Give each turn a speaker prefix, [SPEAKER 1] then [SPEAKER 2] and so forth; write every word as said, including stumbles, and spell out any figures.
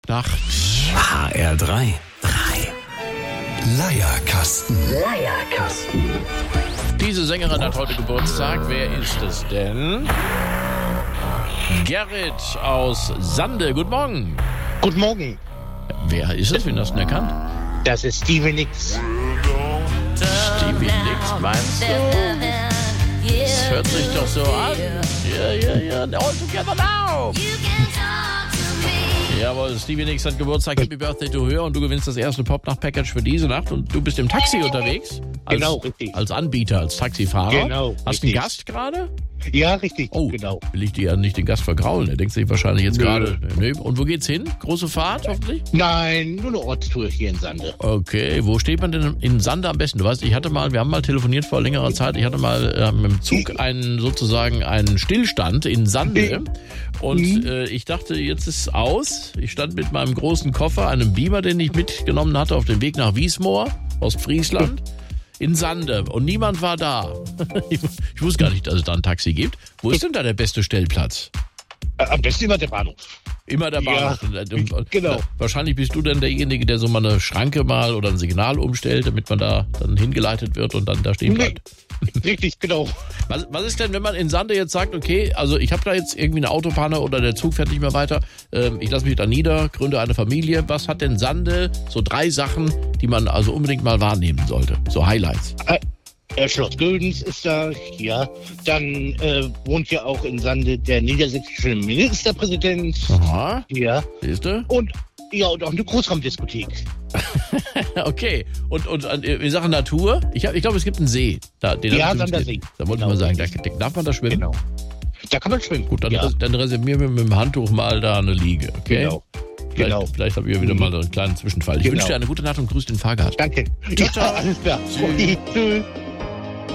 [SPEAKER 1] Nacht.
[SPEAKER 2] H R drei. drei. Leierkasten.
[SPEAKER 3] Leierkasten.
[SPEAKER 1] Diese Sängerin hat heute Geburtstag. Wer ist es denn? Gerrit aus Sande. Guten Morgen.
[SPEAKER 4] Guten Morgen.
[SPEAKER 1] Wer ist es? Wen hast du denn erkannt?
[SPEAKER 4] Das ist Stevie Nicks.
[SPEAKER 1] Stevie Nicks, meinst du? Das hört sich doch so an. Ja, ja, ja. All together now. Jawohl, Stevie Nicks hat Geburtstag. Happy Birthday to her. Und du gewinnst das erste Pop-Nacht-Package für diese Nacht. Und du bist im Taxi unterwegs. Als,
[SPEAKER 4] Genau, richtig.
[SPEAKER 1] Als Anbieter, als Taxifahrer.
[SPEAKER 4] Genau,
[SPEAKER 1] Hast du einen
[SPEAKER 4] richtig.
[SPEAKER 1] Gast gerade?
[SPEAKER 4] Ja, richtig.
[SPEAKER 1] Oh,
[SPEAKER 4] genau.
[SPEAKER 1] will ich dir ja nicht den Gast vergraulen. Er denkt sich wahrscheinlich jetzt
[SPEAKER 4] Nö.
[SPEAKER 1] gerade. Nee. Und wo geht's hin? Große Fahrt, hoffentlich?
[SPEAKER 4] Nein, nur eine Ortstour hier in Sande.
[SPEAKER 1] Okay, wo steht man denn in Sande am besten? Du weißt, ich hatte mal, wir haben mal telefoniert vor längerer Zeit, ich hatte mal ähm, im Zug einen, sozusagen einen Stillstand in Sande und äh, ich dachte, jetzt ist es aus. Ich stand mit meinem großen Koffer, einem Beamer, den ich mitgenommen hatte, auf dem Weg nach Wiesmoor, Ostfriesland, in Sande und niemand war da. ich, ich wusste gar nicht, dass es da ein Taxi gibt. Wo ist denn da der beste Stellplatz?
[SPEAKER 4] Äh, Am besten immer der Bahnhof.
[SPEAKER 1] Immer der
[SPEAKER 4] Ja,
[SPEAKER 1] Bahnhof.
[SPEAKER 4] genau.
[SPEAKER 1] Wahrscheinlich bist du dann derjenige, der so mal eine Schranke mal oder ein Signal umstellt, damit man da dann hingeleitet wird und dann da stehen bleibt.
[SPEAKER 4] Richtig, genau.
[SPEAKER 1] Was, was ist denn, wenn man in Sande jetzt sagt, okay, also ich habe da jetzt irgendwie eine Autopanne oder der Zug fährt nicht mehr weiter, ähm, ich lasse mich da nieder, gründe eine Familie. Was hat denn Sande? So drei Sachen, die man also unbedingt mal wahrnehmen sollte. So Highlights.
[SPEAKER 4] Äh, äh, Schloss Gödens ist da, ja. Dann äh, wohnt ja auch in Sande der niedersächsische Ministerpräsident.
[SPEAKER 1] Aha,
[SPEAKER 4] Ja.
[SPEAKER 1] siehst du?
[SPEAKER 4] Und ja, und auch eine Großraumdiskothek.
[SPEAKER 1] Okay, und, und in Sachen Natur, ich, hab, ich glaube, es gibt einen See. Da, den
[SPEAKER 4] Ja,
[SPEAKER 1] hab ich
[SPEAKER 4] Sandersee.
[SPEAKER 1] gesehen. Da wollte
[SPEAKER 4] Genau.
[SPEAKER 1] ich mal sagen, da, darf man da schwimmen?
[SPEAKER 4] Genau. Da kann man schwimmen.
[SPEAKER 1] Gut, dann,
[SPEAKER 4] ja.
[SPEAKER 1] dann reservieren wir mit dem Handtuch mal da eine Liege, okay?
[SPEAKER 4] Genau.
[SPEAKER 1] Vielleicht,
[SPEAKER 4] Genau.
[SPEAKER 1] vielleicht habe ich ja wieder mal einen kleinen Zwischenfall. Ich
[SPEAKER 4] Genau.
[SPEAKER 1] wünsche dir eine gute Nacht und grüß den Fahrgast.
[SPEAKER 4] Danke.
[SPEAKER 1] Ciao,
[SPEAKER 4] Ja,
[SPEAKER 1] ciao.
[SPEAKER 4] alles klar.
[SPEAKER 1] Tschüss.
[SPEAKER 4] Okay, tschüss.